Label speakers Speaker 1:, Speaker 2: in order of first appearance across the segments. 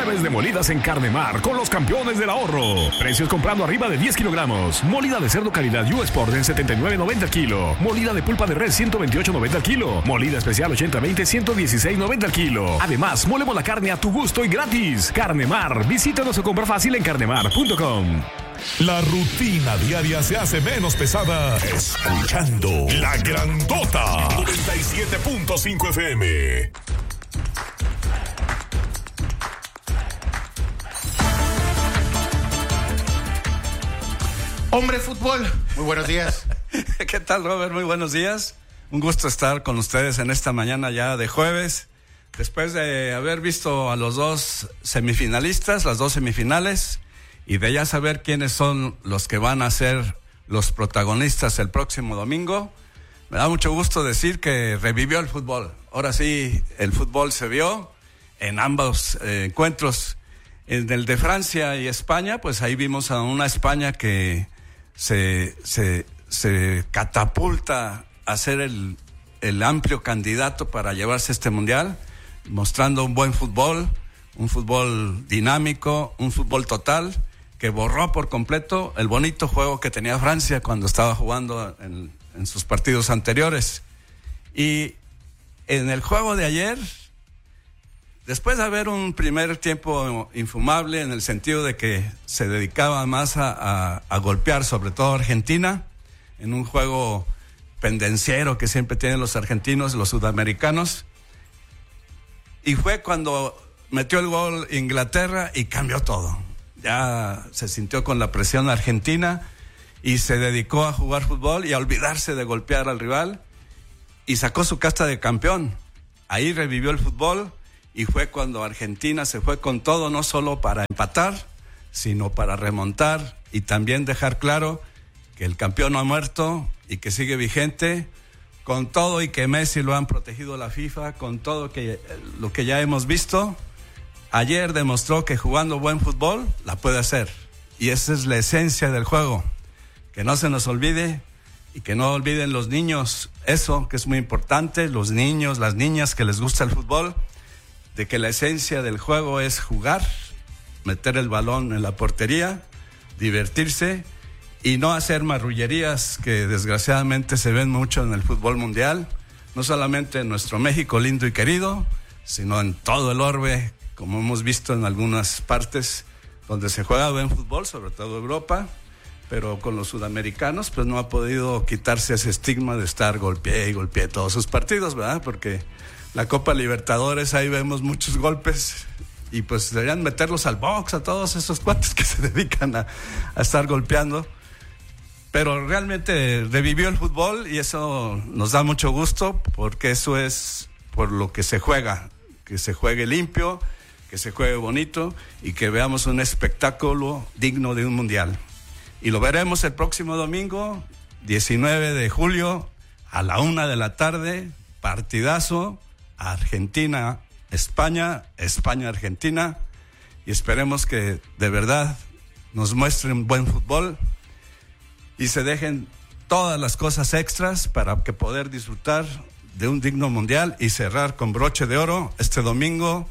Speaker 1: Jueves de molidas en Carnemar con los campeones del ahorro. Precios comprando arriba de 10 kilogramos. Molida de cerdo calidad U Sport en 79.90 el kilo. Molida de pulpa de res 128.90 el kilo. Molida especial 80-20 116.90 el kilo. Además, molemos la carne a tu gusto y gratis. Carnemar, visítanos o compra fácil en carnemar.com.
Speaker 2: La rutina diaria se hace menos pesada escuchando La Grandota 97.5 FM.
Speaker 3: Hombre Fútbol, muy buenos días.
Speaker 4: ¿Qué tal, Robert? Muy buenos días. Un gusto estar con ustedes en esta mañana ya de jueves, después de haber visto a los dos semifinalistas, las dos semifinales, y de ya saber quiénes son los que van a ser los protagonistas el próximo domingo. Me da mucho gusto decir que revivió el fútbol. Ahora sí, el fútbol se vio en ambos encuentros. En el de Francia y España, pues ahí vimos a una España que se catapulta a ser el amplio candidato para llevarse este mundial, mostrando un buen fútbol, un fútbol dinámico, un fútbol total, que borró por completo el bonito juego que tenía Francia cuando estaba jugando en sus partidos anteriores. Y en el juego de ayer, después de haber un primer tiempo infumable en el sentido de que se dedicaba más a golpear sobre todo a Argentina, en un juego pendenciero que siempre tienen los argentinos, los sudamericanos, y fue cuando metió el gol Inglaterra y cambió todo. Ya se sintió con la presión argentina y se dedicó a jugar fútbol y a olvidarse de golpear al rival y sacó su casta de campeón. Ahí revivió el fútbol y fue cuando Argentina se fue con todo, no solo para empatar, sino para remontar y también dejar claro que el campeón no ha muerto y que sigue vigente, con todo y que Messi lo han protegido la FIFA, con todo lo que ya hemos visto. Ayer demostró que jugando buen fútbol la puede hacer, y esa es la esencia del juego. Que no se nos olvide y que no olviden los niños eso, que es muy importante, los niños, las niñas que les gusta el fútbol, de que la esencia del juego es jugar, meter el balón en la portería, divertirse y no hacer marrullerías que desgraciadamente se ven mucho en el fútbol mundial, no solamente en nuestro México lindo y querido, sino en todo el orbe, como hemos visto en algunas partes donde se juega buen fútbol, sobre todo Europa, pero con los sudamericanos pues no ha podido quitarse ese estigma de estar golpeé y golpeé todos sus partidos, ¿verdad? Porque la Copa Libertadores, ahí vemos muchos golpes y pues deberían meterlos al box a todos esos cuates que se dedican a estar golpeando. Pero realmente revivió el fútbol y eso nos da mucho gusto porque eso es por lo que se juega, que se juegue limpio, que se juegue bonito y que veamos un espectáculo digno de un mundial. Y lo veremos el próximo domingo, 19 de julio, a la 1:00 p.m, partidazo, Argentina-España, España-Argentina, y esperemos que de verdad nos muestren buen fútbol y se dejen todas las cosas extras para que poder disfrutar de un digno mundial y cerrar con broche de oro este domingo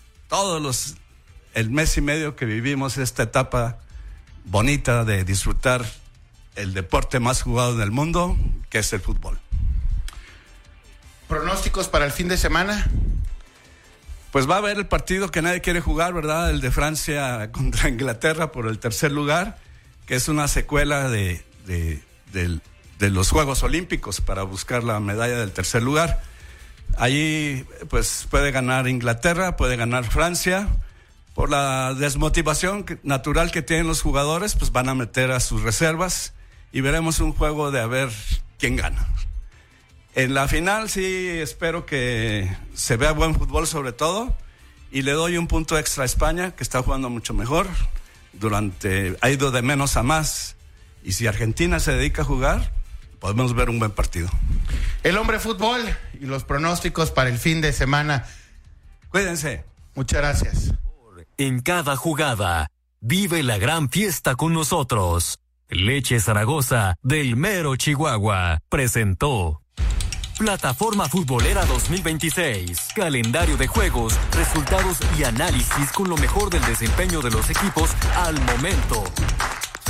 Speaker 4: el mes y medio que vivimos esta etapa bonita de disfrutar el deporte más jugado en el mundo, que es el fútbol.
Speaker 3: ¿Pronósticos para el fin de semana?
Speaker 4: Pues va a haber el partido que nadie quiere jugar, ¿verdad? El de Francia contra Inglaterra por el tercer lugar, que es una secuela de los Juegos Olímpicos para buscar la medalla del tercer lugar. Allí pues puede ganar Inglaterra, puede ganar Francia. Por la desmotivación natural que tienen los jugadores, pues van a meter a sus reservas y veremos un juego de a ver quién gana. En la final sí espero que se vea buen fútbol sobre todo, y le doy un punto extra a España, que está jugando mucho mejor, ha ido de menos a más, y si Argentina se dedica a jugar, podemos ver un buen partido.
Speaker 3: El Hombre Fútbol y los pronósticos para el fin de semana.
Speaker 4: Cuídense.
Speaker 3: Muchas gracias.
Speaker 5: En cada jugada, vive la gran fiesta con nosotros. Leche Zaragoza del Mero Chihuahua presentó Plataforma Futbolera 2026. Calendario de juegos, resultados y análisis con lo mejor del desempeño de los equipos al momento.